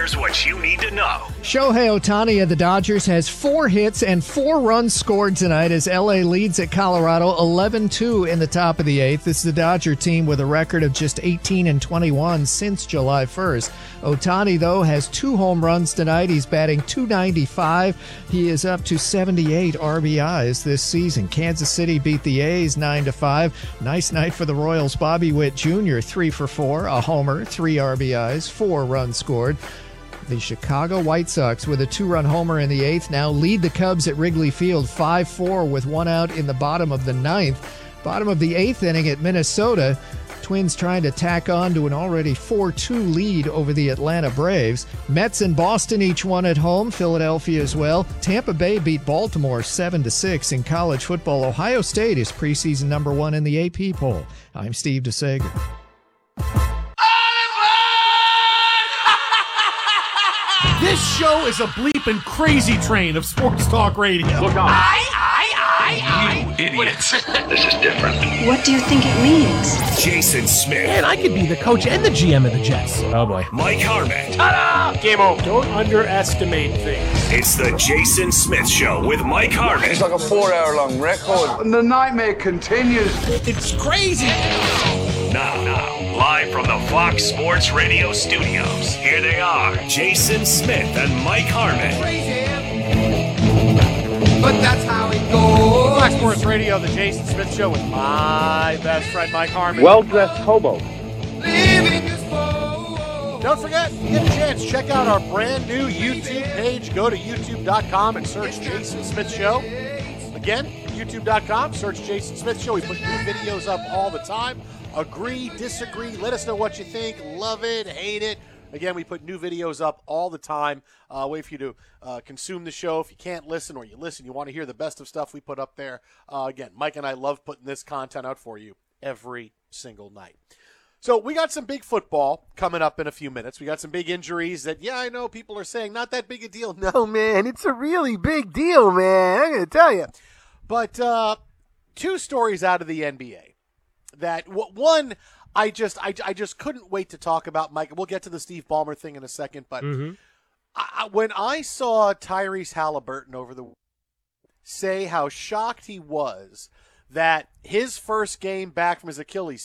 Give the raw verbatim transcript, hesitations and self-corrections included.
Here's what you need to know. Shohei Ohtani of the Dodgers has four hits and four runs scored tonight as L A leads at Colorado eleven two in the top of the eighth. This is the Dodger team with a record of just eighteen and twenty-one since July first. Ohtani, though, has two home runs tonight. He's batting two ninety-five. He is up to seventy-eight R B Is this season. Kansas City beat the A's nine to five. Nice night for the Royals. Bobby Witt Junior three for four, a homer, three R B Is, four runs scored. The Chicago White Sox, with a two-run homer in the eighth, now lead the Cubs at Wrigley Field five four with one out in the bottom of the ninth. Bottom of the eighth inning at Minnesota, Twins trying to tack on to an already four two lead over the Atlanta Braves. Mets and Boston each won at home, Philadelphia as well. Tampa Bay beat Baltimore seven to six. In college football, Ohio State is preseason number one in the A P poll. I'm Steve DeSager. This show is a bleeping crazy train of sports talk radio. Look out. I, I, I, I. You idiots. This is different. What do you think it means? Jason Smith. Man, I could be the coach and the G M of the Jets. Oh, boy. Mike Harmon. Ta-da! Game over. Don't underestimate things. It's the Jason Smith Show with Mike Harmon. It's like a four-hour-long record. And the nightmare continues. It's crazy. Now, now, live from the Fox Sports Radio studios, here they are, Jason Smith and Mike Harmon. But that's how it goes. Fox Sports Radio, the Jason Smith Show with my best friend Mike Harmon. Well-dressed hobo. Don't forget, get a chance, check out our brand new YouTube page. Go to youtube dot com and search Jason Smith Show. Again, youtube dot com, search Jason Smith Show. We put new videos up all the time. Agree, disagree, let us know what you think. Love it, hate it. Again, we put new videos up all the time. Uh, way for you to uh, consume the show. If you can't listen or you listen, you want to hear the best of stuff we put up there. Uh, again, Mike and I love putting this content out for you every single night. So we got some big football coming up in a few minutes. We got some big injuries that, yeah, I know people are saying not that big a deal. No, man, it's a really big deal, man. I'm going to tell you. But uh, two stories out of the N B A. That one, I just I, I just couldn't wait to talk about, Mike. We'll get to the Steve Ballmer thing in a second, but Mm-hmm. I, when I saw Tyrese Halliburton over the say how shocked he was that his first game back from his Achilles